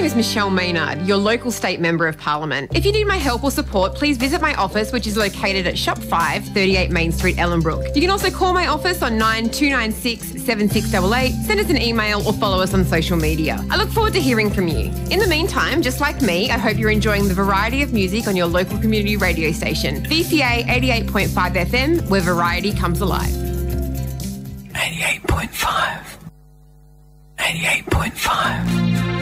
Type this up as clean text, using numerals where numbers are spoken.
name is Michelle Maynard, your local state member of Parliament. If you need my help or support, please visit my office, which is located at Shop 5, 38 Main Street, Ellenbrook. You can also call my office on 9296 7688, send us an email or follow us on social media. I look forward to hearing from you. In the meantime, just like me, I hope you're enjoying the variety of music on your local community radio station, VCA 88.5 FM, where variety comes alive. 88.5. 88.5.